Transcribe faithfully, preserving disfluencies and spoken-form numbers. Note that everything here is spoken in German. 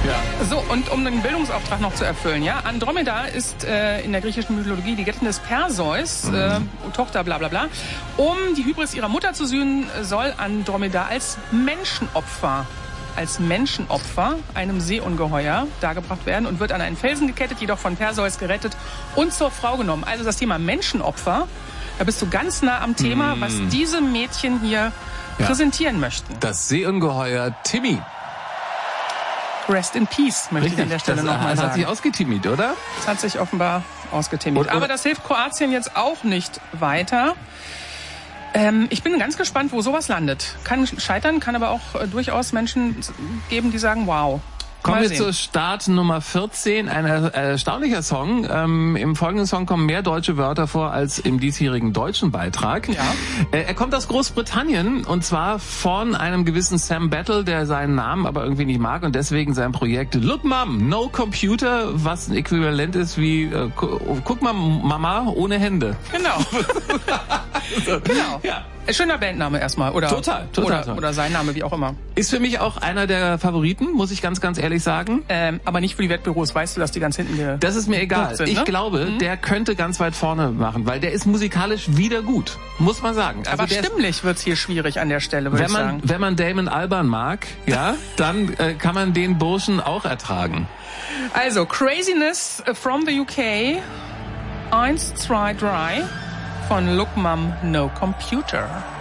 Ja. So, und um den Bildungsauftrag noch zu erfüllen, ja, Andromeda ist äh, in der griechischen Mythologie die Göttin des Perseus, mhm. äh, Tochter bla bla bla. Um die Hybris ihrer Mutter zu sühnen, soll Andromeda als Menschenopfer als Menschenopfer einem Seeungeheuer dargebracht werden und wird an einen Felsen gekettet, jedoch von Perseus gerettet und zur Frau genommen. Also das Thema Menschenopfer, da bist du ganz nah am Thema, mm. was diese Mädchen hier ja. präsentieren möchten. Das Seeungeheuer Timmy. Rest in Peace, möchte Richtig, ich an der Stelle nochmal sagen. Das hat sich ausgetimmt, oder? Das hat sich offenbar ausgetimmt. Aber das hilft Kroatien jetzt auch nicht weiter. Ähm, ich bin ganz gespannt, wo sowas landet. Kann scheitern, kann aber auch äh, durchaus Menschen geben, die sagen, wow. Kommen wir zur Start Nummer vierzehn, ein erstaunlicher Song. Ähm, Im folgenden Song kommen mehr deutsche Wörter vor als im diesjährigen deutschen Beitrag. Ja. Äh, er kommt aus Großbritannien und zwar von einem gewissen Sam Battle, der seinen Namen aber irgendwie nicht mag und deswegen sein Projekt Look Mom, No Computer, was ein Äquivalent ist wie äh, guck mal Mama ohne Hände. Genau. so. Genau. Ja. Schöner Bandname erstmal. Oder, total, total. Oder, oder sein Name, wie auch immer. Ist für mich auch einer der Favoriten, muss ich ganz, ganz ehrlich sagen. Ähm, aber nicht für die Wettbüros. Weißt du, dass die ganz hinten ge- Das ist mir egal. sind, ich ne? glaube, mhm. der könnte ganz weit vorne machen, weil der ist musikalisch wieder gut. Muss man sagen. Also aber stimmlich wird's hier schwierig an der Stelle, würde wenn ich man, sagen. Wenn man Damon Albarn mag, ja, dann äh, kann man den Burschen auch ertragen. Also, Craziness from the U K. Eins, zwei, drei von Look Mom, No Computer.